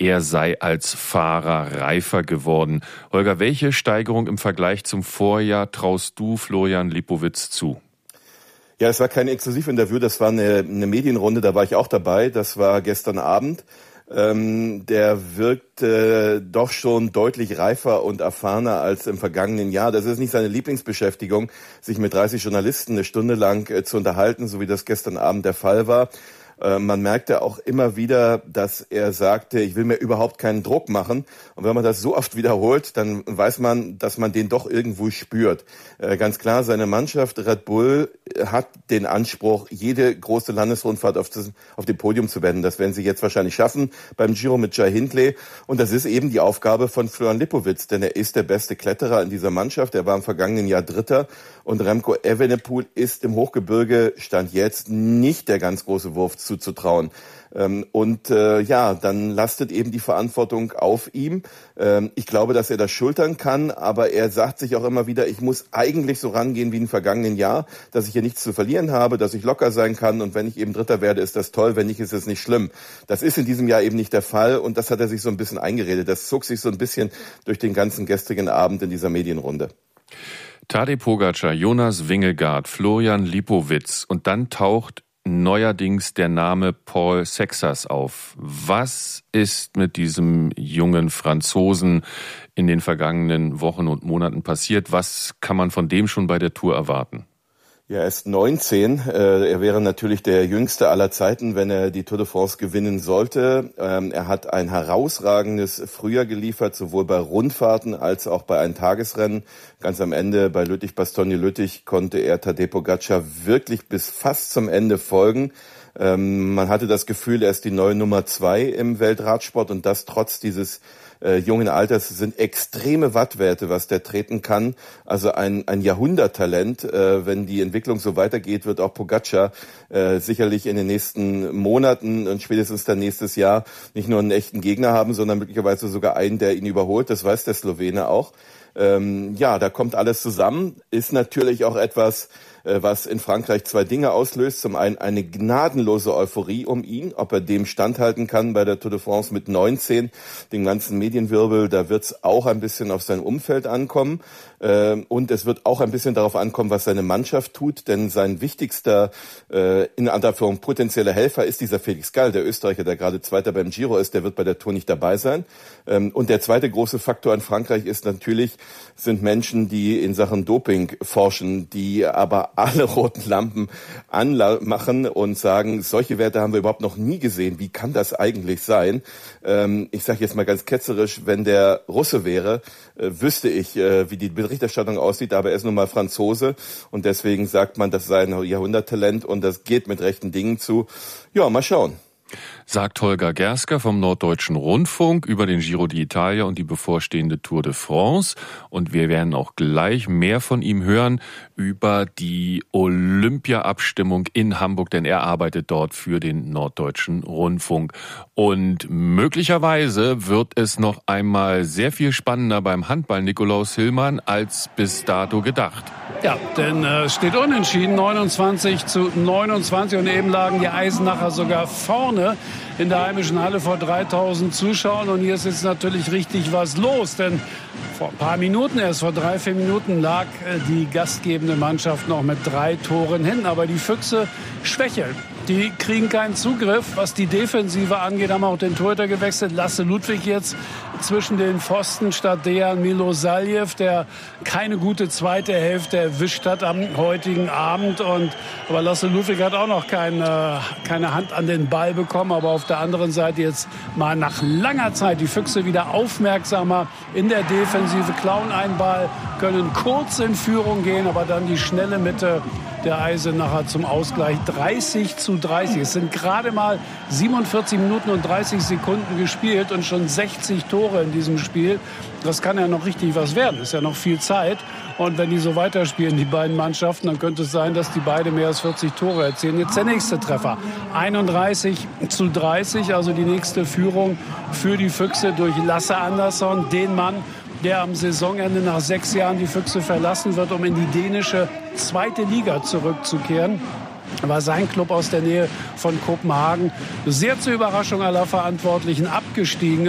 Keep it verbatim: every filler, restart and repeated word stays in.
er sei als Fahrer reifer geworden. Holger, welche Steigerung im Vergleich zum Vorjahr traust du Florian Lipowitz zu? Ja, es war kein Exklusivinterview, das war eine, eine Medienrunde, da war ich auch dabei. Das war gestern Abend. Ähm, der wirkt äh, doch schon deutlich reifer und erfahrener als im vergangenen Jahr. Das ist nicht seine Lieblingsbeschäftigung, sich mit dreißig Journalisten eine Stunde lang äh, zu unterhalten, so wie das gestern Abend der Fall war. Man merkte auch immer wieder, dass er sagte, ich will mir überhaupt keinen Druck machen. Und wenn man das so oft wiederholt, dann weiß man, dass man den doch irgendwo spürt. Ganz klar, seine Mannschaft Red Bull hat den Anspruch, jede große Landesrundfahrt auf, das, auf dem Podium zu werden. Das werden sie jetzt wahrscheinlich schaffen beim Giro mit Jai Hindley. Und das ist eben die Aufgabe von Florian Lipowitz, denn er ist der beste Kletterer in dieser Mannschaft. Er war im vergangenen Jahr Dritter. Und Remco Evenepoel ist im Hochgebirge, stand jetzt, nicht der ganz große Wurf zuzutrauen. Ähm, und äh, ja, dann lastet eben die Verantwortung auf ihm. Ähm, ich glaube, dass er das schultern kann, aber er sagt sich auch immer wieder, ich muss eigentlich so rangehen wie im vergangenen Jahr, dass ich hier nichts zu verlieren habe, dass ich locker sein kann und wenn ich eben Dritter werde, ist das toll, wenn nicht, ist es nicht schlimm. Das ist in diesem Jahr eben nicht der Fall und das hat er sich so ein bisschen eingeredet. Das zog sich so ein bisschen durch den ganzen gestrigen Abend in dieser Medienrunde. Tadej Pogačar, Jonas Vingegaard, Florian Lipowitz und dann taucht neuerdings der Name Paul Sexas auf. Was ist mit diesem jungen Franzosen in den vergangenen Wochen und Monaten passiert? Was kann man von dem schon bei der Tour erwarten? Ja, er ist neunzehn. Er wäre natürlich der jüngste aller Zeiten, wenn er die Tour de France gewinnen sollte. Er hat ein herausragendes Frühjahr geliefert, sowohl bei Rundfahrten als auch bei Eintagesrennen. Ganz am Ende bei Lüttich-Bastogne-Lüttich konnte er Tadej Pogačar wirklich bis fast zum Ende folgen. Ähm, man hatte das Gefühl, er ist die neue Nummer zwei im Weltradsport und das trotz dieses äh, jungen Alters. Sind extreme Wattwerte, was der treten kann. Also ein, ein Jahrhunderttalent. Äh, wenn die Entwicklung so weitergeht, wird auch Pogačar äh, sicherlich in den nächsten Monaten und spätestens dann nächstes Jahr nicht nur einen echten Gegner haben, sondern möglicherweise sogar einen, der ihn überholt. Das weiß der Slowene auch. Ähm, ja, da kommt alles zusammen. Ist natürlich auch etwas, was in Frankreich zwei Dinge auslöst. Zum einen eine gnadenlose Euphorie um ihn, ob er dem standhalten kann bei der Tour de France mit neunzehn, dem ganzen Medienwirbel. Da wird es auch ein bisschen auf sein Umfeld ankommen. Und es wird auch ein bisschen darauf ankommen, was seine Mannschaft tut. Denn sein wichtigster, in Anführungszeichen potenzieller Helfer ist dieser Felix Gall, der Österreicher, der gerade Zweiter beim Giro ist. Der wird bei der Tour nicht dabei sein. Und der zweite große Faktor in Frankreich ist natürlich, sind Menschen, die in Sachen Doping forschen, die aber alle roten Lampen anmachen und sagen, solche Werte haben wir überhaupt noch nie gesehen. Wie kann das eigentlich sein? Ähm, ich sage jetzt mal ganz ketzerisch, wenn der Russe wäre, äh, wüsste ich, äh, wie die Berichterstattung aussieht, aber er ist nun mal Franzose und deswegen sagt man, das sei ein Jahrhunderttalent und das geht mit rechten Dingen zu. Ja, mal schauen. Sagt Holger Gersker vom Norddeutschen Rundfunk über den Giro d'Italia und die bevorstehende Tour de France. Und wir werden auch gleich mehr von ihm hören über die Olympia-Abstimmung in Hamburg, denn er arbeitet dort für den Norddeutschen Rundfunk. Und möglicherweise wird es noch einmal sehr viel spannender beim Handball Nikolaus Hillmann als bis dato gedacht. Ja, denn es äh, steht unentschieden, neunundzwanzig zu neunundzwanzig und eben lagen die Eisenacher sogar vorne in der heimischen Halle vor dreitausend Zuschauern und hier ist jetzt natürlich richtig was los, denn vor ein paar Minuten, erst vor drei, vier Minuten lag äh, die gastgebende Mannschaft noch mit drei Toren hin, aber die Füchse schwächeln. Die kriegen keinen Zugriff. Was die Defensive angeht, haben auch den Torhüter gewechselt. Lasse Ludwig jetzt zwischen den Pfosten statt Dejan Milosaljew, der keine gute zweite Hälfte erwischt hat am heutigen Abend. Und, aber Lasse Ludwig hat auch noch keine, keine Hand an den Ball bekommen. Aber auf der anderen Seite jetzt mal nach langer Zeit die Füchse wieder aufmerksamer in der Defensive, klauen einen Ball, können kurz in Führung gehen, aber dann die schnelle Mitte der Eisenacher zum Ausgleich. dreißig zu dreißig. Es sind gerade mal siebenundvierzig Minuten und dreißig Sekunden gespielt und schon sechzig Tore in diesem Spiel. Das kann ja noch richtig was werden. Ist ja noch viel Zeit. Und wenn die so weiterspielen, die beiden Mannschaften, dann könnte es sein, dass die beide mehr als vierzig Tore erzielen. Jetzt der nächste Treffer. einunddreißig zu dreißig, also die nächste Führung für die Füchse durch Lasse Andersson, den Mann, der am Saisonende nach sechs Jahren die Füchse verlassen wird, um in die dänische zweite Liga zurückzukehren. War sein Club aus der Nähe von Kopenhagen sehr zur Überraschung aller Verantwortlichen abgestiegen.